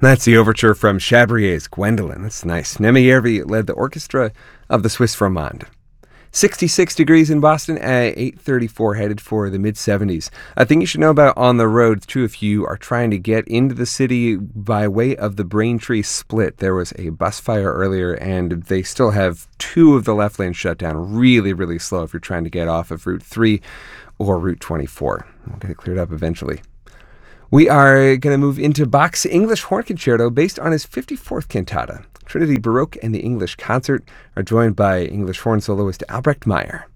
That's the overture from Chabrier's Gwendolen. That's nice. Nemi Järvi led the orchestra of the Swiss Romande. 66 degrees in Boston at 8:34, headed for the mid-70s. A thing you should know about on the road, too, if you are trying to get into the city by way of the Braintree split. There was a bus fire earlier, and they still have two of the left lanes shut down really, really slow if you're trying to get off of Route 3 or Route 24. We'll get it cleared up eventually. We are going to move into Bach's English Horn Concerto based on his 54th cantata. Trinity Baroque and the English Concert are joined by English horn soloist Albrecht Meyer.